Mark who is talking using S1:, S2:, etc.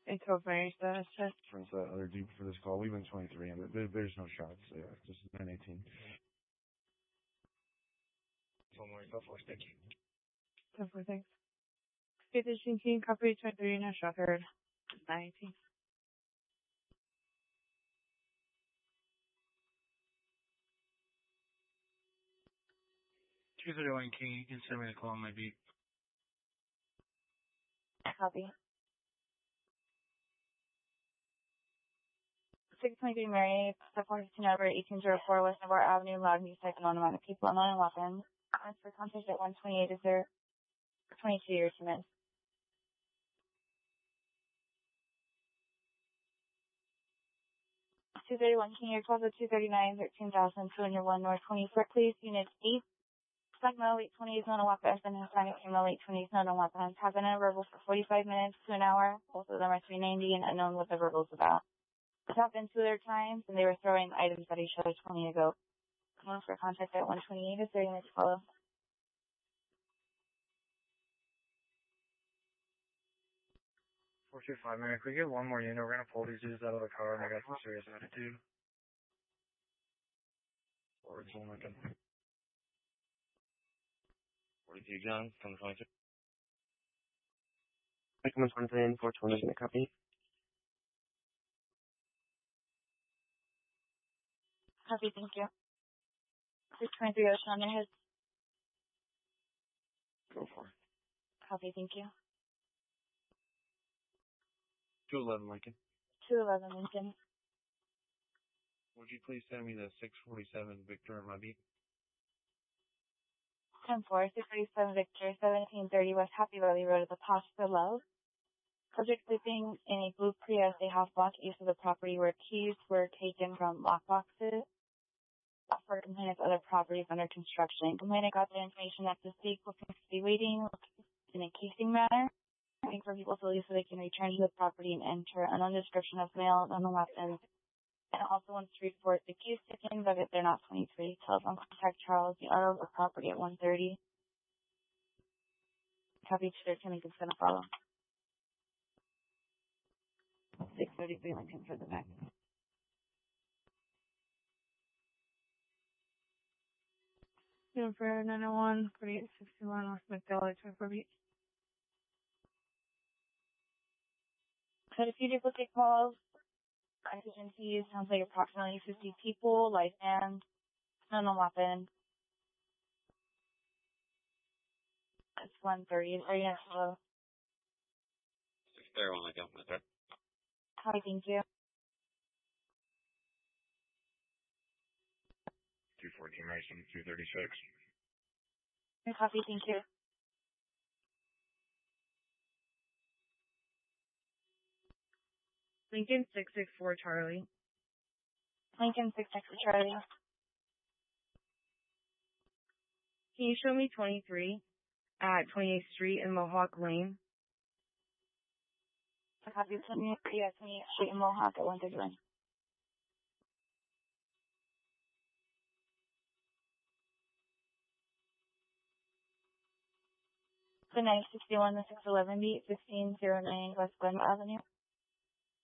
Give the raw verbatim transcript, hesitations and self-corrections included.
S1: Until finish the test.
S2: Friends that other deep for this call. We've been twenty-three, and there, there's no shots. Yeah, just nine eighteen.
S3: One more, go for it. Thank you.
S1: Go for it, thanks. fifteen team, copy twenty-three, no shot heard. nine eighteen.
S3: two thirty-one King, you can send me the call on my beat.
S4: Copy. six twenty-three Mary, four fifteen over eighteen oh four West Navarre Avenue, loud music and on amount of people, unknown weapons. As for contact at one twenty-eight, is there twenty-two years to miss? two thirty-one King, your call to two thirty-nine, thirteen thousand two hundred one North twenty-four, please. Unit eight. Segment eight twenty is not a weapon, and Hispanic female eight twenty is not a weapon. Have been in a verbal for forty-five minutes to an hour. Both of them are three ninety and unknown what the verbal's about. Tapped in two other times, and they were throwing items at each other twenty ago. One for contact at one twenty-eight is thirty minutes to follow.
S3: four two five, man. If we get one more unit, we're going to pull these dudes out of the car and they got some serious attitude. Or it's one Lincoln. forty-two John, come to twenty-two.
S5: I come in twenty-three and four twenty in the copy.
S4: Copy, thank you. six twenty-three Ocean on their heads.
S5: Go for it.
S4: Copy, thank you.
S2: two eleven Lincoln.
S4: two eleven Lincoln.
S2: Would you please send me the six forty-seven Victor on my beat?
S4: ten four, six thirty-seven Victor, seventeen thirty West Happy Valley Road at the Pasta Love. Subject sleeping in a blue Prius, a half block east of the property where keys were taken from lockboxes. For complainants other properties under construction. Complainant got the information that the vehicle seems to be waiting in a casing manner, waiting for people to leave so they can return to the property and enter an unknown description of mail, unknown weapons, and also wants to report the keys taken, but if they're not twenty-three. Telephone contact Charles, the owner of the property at one thirty. Copy to their tenant is going to follow. six thirty-three Lincoln for the back.
S1: Doing for nine oh one, forty-eight sixty-one, North McDowell, twenty-four beat.
S4: Had a few duplicate calls. Agencies, sounds like approximately fifty people, light band, unknown weapon. It's one thirty. Are you going to follow?
S3: six thirty-one Lincoln, that's right.
S4: Hi, thank you.
S3: two fourteen Mason, two thirty-six.
S4: Copy, thank you.
S1: Lincoln six six four Charlie.
S4: Lincoln six six four Charlie.
S1: Can you show me twenty-three at twenty-eighth Street and Mohawk Lane?
S4: Copy, send me, yes, me, Street and Mohawk at one thirty-one. The nine sixty-one, the six eleven beat, fifteen oh nine West Glen Avenue.